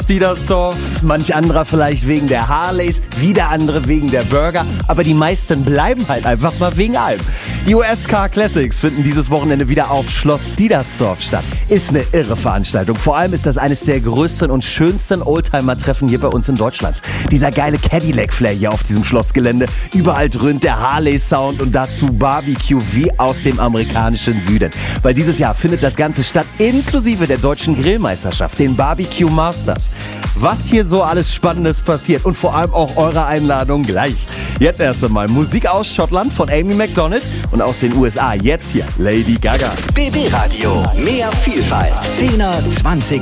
Diedersdorf, manch anderer vielleicht wegen der Harleys, wieder andere wegen der Burger, aber die meisten bleiben halt einfach mal wegen allem. Die US Car Classics finden dieses Wochenende wieder auf Schloss Diedersdorf statt. Ist eine irre Veranstaltung. Vor allem ist das eines der größten und schönsten Oldtimer-Treffen hier bei uns in Deutschland. Dieser geile Cadillac-Flair hier auf diesem Schlossgelände. Überall dröhnt der Harley-Sound und dazu Barbecue wie aus dem amerikanischen Süden. Weil dieses Jahr findet das Ganze statt, inklusive der deutschen Grillmeisterschaft, den Barbecue Masters. Was hier so alles Spannendes passiert und vor allem auch eure Einladung gleich. Jetzt erst einmal Musik aus Schottland von Amy Macdonald und aus den USA. Jetzt hier Lady Gaga. BB Radio. Mehr Vielfalt. 10er, 20er.